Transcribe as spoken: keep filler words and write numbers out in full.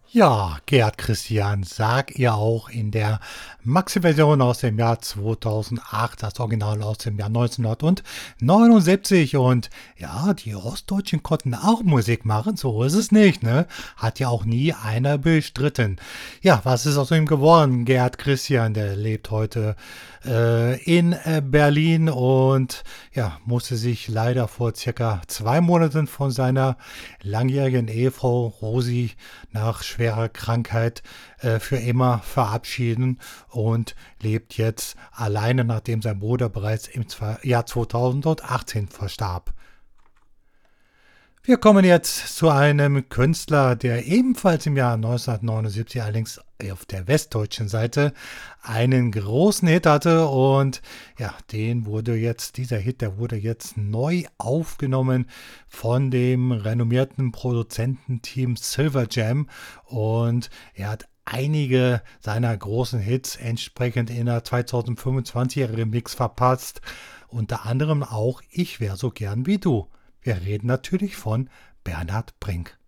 Ja, Gerd Christian, sag ihr auch in der Maxi-Version aus dem Jahr zweitausendacht, das Original aus dem Jahr neunzehnhundertneunundsiebzig. Und ja, die Ostdeutschen konnten auch Musik machen, so ist es nicht, ne? Hat ja auch nie einer bestritten. Ja, was ist aus ihm geworden? Gerd Christian, der lebt heute äh, in äh, Berlin und ja, musste sich leider vor circa zwei Monaten von seiner langjährigen Ehefrau Rosi nach schwerer Krankheit äh, für immer verabschieden und lebt jetzt alleine, nachdem sein Bruder bereits im Zwei- Jahr zweitausendachtzehn verstarb. Wir kommen jetzt zu einem Künstler, der ebenfalls im Jahr neunzehnhundertneunundsiebzig, allerdings auf der westdeutschen Seite, einen großen Hit hatte und ja, den wurde jetzt, dieser Hit, der wurde jetzt neu aufgenommen von dem renommierten Produzententeam Silver Jam und er hat einige seiner großen Hits entsprechend in der zweitausendfünfundzwanziger Remix verpasst, unter anderem auch Ich wär so gern wie du. Wir reden natürlich von Bernhard Brink.